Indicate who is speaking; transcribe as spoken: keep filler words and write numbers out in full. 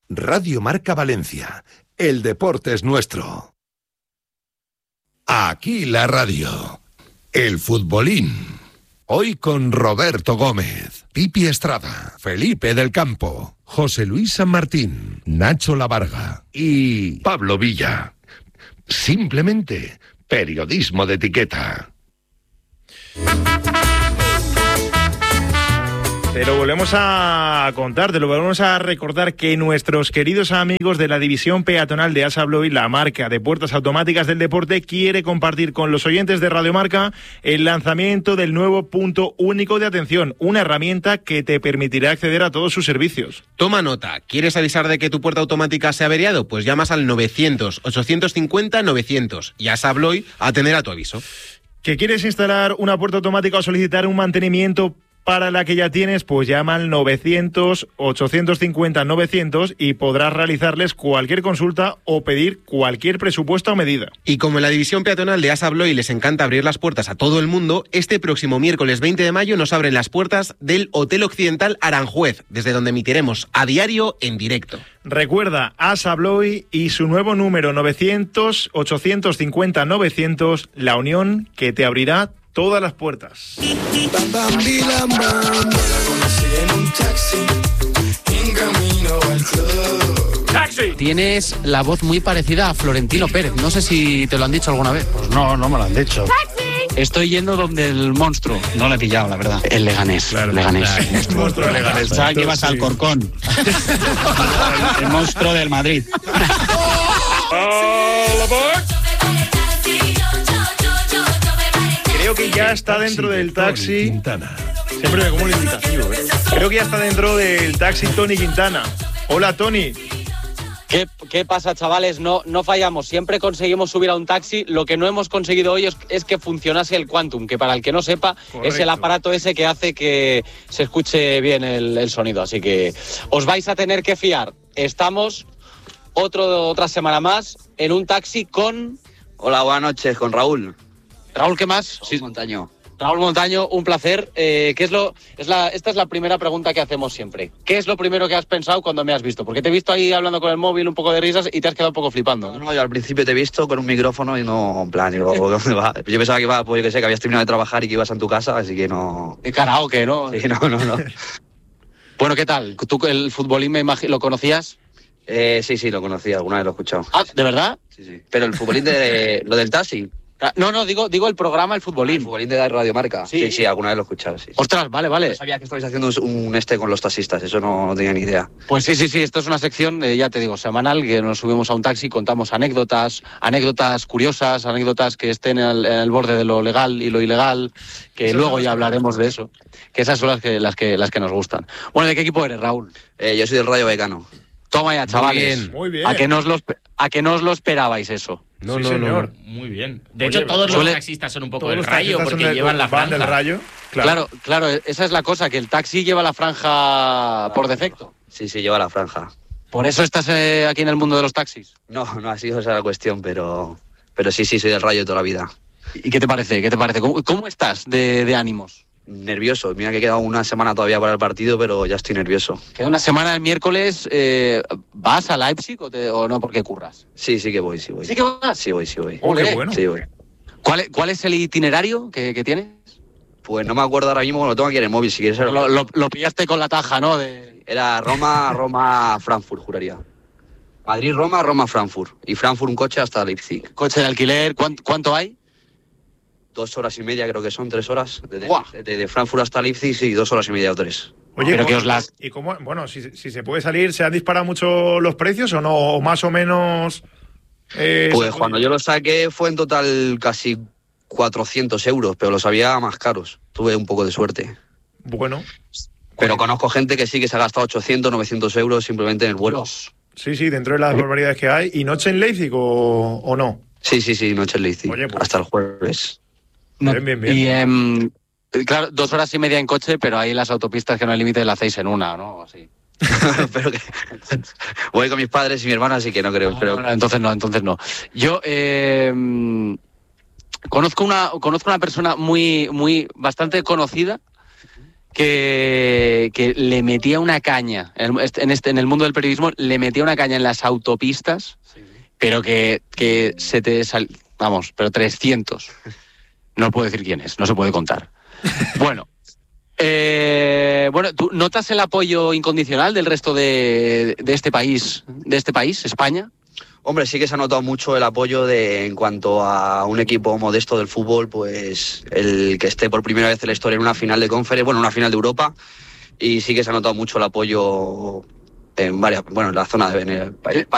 Speaker 1: Radio Marca Valencia. El deporte es nuestro. Aquí la radio. El futbolín. Hoy con Roberto Gómez, Pipi Estrada, Felipe del Campo, José Luis San Martín, Nacho Lavarga y Pablo Villa. Simplemente periodismo de etiqueta.
Speaker 2: Te lo volvemos a contar, te lo volvemos a recordar que nuestros queridos amigos de la división peatonal de Assa Abloy, la marca de puertas automáticas del deporte, quiere compartir con los oyentes de Radio Marca el lanzamiento del nuevo punto único de atención, una herramienta que te permitirá acceder a todos sus servicios.
Speaker 3: Toma nota, ¿quieres avisar de que tu puerta automática se ha averiado? Pues llamas al novecientos, ochocientos cincuenta, novecientos y Assa Abloy atenderá tu aviso.
Speaker 2: ¿Que quieres instalar una puerta automática o solicitar un mantenimiento para la que ya tienes? Pues llama al novecientos, ochocientos cincuenta, novecientos y podrás realizarles cualquier consulta o pedir cualquier presupuesto a medida.
Speaker 3: Y como en la división peatonal de Assa Abloy les encanta abrir las puertas a todo el mundo, este próximo miércoles veinte de mayo nos abren las puertas del Hotel Occidental Aranjuez, desde donde emitiremos a diario en directo.
Speaker 2: Recuerda, Assa Abloy y su nuevo número novecientos, ochocientos cincuenta, novecientos, la unión que te abrirá todas las puertas.
Speaker 4: ¡Taxi! Tienes la voz muy parecida a Florentino Pérez. No sé si te lo han dicho alguna vez.
Speaker 5: Pues no, no me lo han dicho.
Speaker 4: ¡Taxi! Estoy yendo donde el monstruo. No le he pillado, la verdad. El Leganés.
Speaker 2: Claro,
Speaker 4: Leganés.
Speaker 2: Claro, el monstruo del Leganés.
Speaker 4: Pensaba que ibas al Corcón. el, el monstruo del Madrid.
Speaker 2: Creo que ya está dentro del taxi. Siempre me como el indicativo, ¿eh? Creo que ya está dentro del taxi Tony Quintana. Hola, Tony.
Speaker 6: ¿Qué, qué pasa, chavales? No, no fallamos. Siempre conseguimos subir a un taxi. Lo que no hemos conseguido hoy es, es que funcionase el Quantum, que para el que no sepa, correcto, es el aparato ese que hace que se escuche bien el, el sonido. Así que os vais a tener que fiar. Estamos otro, otra semana más en un taxi con...
Speaker 7: Hola, buenas noches, con Raúl.
Speaker 6: Raúl, ¿qué más?
Speaker 7: Raúl Montaño.
Speaker 6: Raúl Montaño, un placer. Eh, ¿qué es lo, es la, esta es la primera pregunta que hacemos siempre. ¿Qué es lo primero que has pensado cuando me has visto? Porque te he visto ahí hablando con el móvil, un poco de risas y te has quedado un poco flipando.
Speaker 7: No, no, yo al principio te he visto con un micrófono y no, en plan, digo, ¿dónde va? Yo pensaba que iba, pues yo que sé, que habías terminado de trabajar y que ibas en tu casa, así que no...
Speaker 6: ¿Qué karaoke, no?
Speaker 7: Sí, no, no, no.
Speaker 6: Bueno, ¿qué tal? ¿Tú el futbolín me imagino, lo conocías?
Speaker 7: Eh, sí, sí, lo conocía, alguna vez lo he escuchado.
Speaker 6: Ah, ¿de verdad?
Speaker 7: Sí, sí. Pero el futbolín de... lo del taxi...
Speaker 6: No, no, digo, digo el programa El Futbolín.
Speaker 7: El Futbolín de Radio Marca. Sí, sí, sí, alguna vez lo he escuchado. Sí, sí.
Speaker 6: Ostras, vale, vale.
Speaker 7: No sabía que estabais haciendo un este con los taxistas, eso no, no tenía ni idea.
Speaker 6: Pues sí, sí, sí, esto es una sección, eh, ya te digo, semanal, que nos subimos a un taxi, contamos anécdotas, anécdotas curiosas, anécdotas que estén en el, en el borde de lo legal y lo ilegal, que eso luego ya hablaremos de eso. Que esas son las que, las que, las que nos gustan. Bueno, ¿de qué equipo eres, Raúl?
Speaker 7: Eh, yo soy del Rayo Vallecano.
Speaker 6: Toma ya, chavales.
Speaker 2: Muy bien, muy bien.
Speaker 6: ¿A que no os lo, a que no os lo esperabais eso?
Speaker 2: No, sí, no, señor.
Speaker 8: No. Muy bien. De
Speaker 2: Oye,
Speaker 8: hecho, todos
Speaker 2: suele...
Speaker 8: los taxistas son un poco del Rayo porque del, llevan la franja.
Speaker 2: Del Rayo.
Speaker 6: Claro. claro, claro, esa es la cosa, que el taxi lleva la franja por defecto.
Speaker 7: Sí, sí, lleva la franja.
Speaker 6: ¿Por eso estás eh, aquí en el mundo de los taxis?
Speaker 7: No, no ha sido esa la cuestión, pero, pero sí, sí, soy del Rayo toda la vida.
Speaker 6: ¿Y qué te parece? ¿Qué te parece? ¿Cómo, cómo estás de, de ánimos?
Speaker 7: Nervioso. Mira que queda una semana todavía para el partido, pero ya estoy nervioso.
Speaker 6: Queda una semana el miércoles. Eh, ¿Vas a Leipzig o, te, o no porque curras?
Speaker 7: Sí, sí que voy, sí voy.
Speaker 6: ¿Sí que vas?
Speaker 7: Sí voy, sí voy.
Speaker 2: Oh, qué bueno.
Speaker 7: Sí voy.
Speaker 6: ¿Cuál, ¿Cuál es el itinerario que, que tienes?
Speaker 7: Pues no me acuerdo ahora mismo, lo tengo aquí en el móvil, si quieres.
Speaker 6: Lo, lo, lo pillaste con la taja, ¿no? De...
Speaker 7: Era Roma, Roma, Frankfurt, juraría. Madrid, Roma, Roma, Frankfurt. Y Frankfurt un coche hasta Leipzig.
Speaker 6: ¿Coche de alquiler? ¿Cuánto, cuánto hay?
Speaker 7: Dos horas y media, creo que son, tres horas. Desde de, de Frankfurt hasta Leipzig, sí, dos horas y media o tres.
Speaker 2: Oye, pero que os las... ¿Y cómo? Bueno, si, si se puede salir, ¿se han disparado mucho los precios o no? ¿O más o menos...?
Speaker 7: Eh, pues cuando yo lo saqué fue en total casi cuatrocientos euros, pero los había más caros. Tuve un poco de suerte.
Speaker 2: Bueno.
Speaker 7: Pero conozco gente que sí que se ha gastado ochocientos, novecientos euros simplemente en el vuelo.
Speaker 2: Sí, sí, dentro de las barbaridades que hay. ¿Y noche en Leipzig o, o no?
Speaker 7: Sí, sí, sí, noche en Leipzig.
Speaker 2: Oye, pues...
Speaker 7: hasta el jueves.
Speaker 6: No,
Speaker 2: bien, bien, bien.
Speaker 6: Y, eh, claro, dos horas y media en coche, pero ahí las autopistas que no hay límite la hacéis en una, ¿no? Así.
Speaker 7: pero que voy con mis padres y mi hermana, así que no creo.
Speaker 6: No,
Speaker 7: pero...
Speaker 6: no, no, entonces no, entonces no. Yo eh, conozco una conozco una persona muy muy bastante conocida que, que le metía una caña, en, este, en el mundo del periodismo, le metía una caña en las autopistas, sí. pero que, que se te sal... Vamos, pero trescientos. No puedo decir quién es, no se puede contar. Bueno, eh, bueno, ¿tú notas el apoyo incondicional del resto de, de este país, de este país, España?
Speaker 7: Hombre, sí que se ha notado mucho el apoyo de, en cuanto a un equipo modesto del fútbol, pues el que esté por primera vez en la historia en una final de Conference, bueno, una final de Europa, y sí que se ha notado mucho el apoyo en varias, bueno, en la zona de en el país.